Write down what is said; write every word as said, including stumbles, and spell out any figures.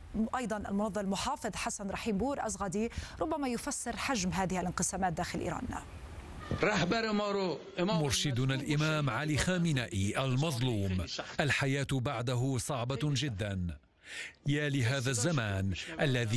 أيضا المنظم المحافظ حسن رحيم بور أزغدي ربما يفسر حجم هذه الانقسامات داخل إيران. مرشدنا الإمام علي خامنئي المظلوم، الحياة بعده صعبة جدا. يا لهذا الزمان الذي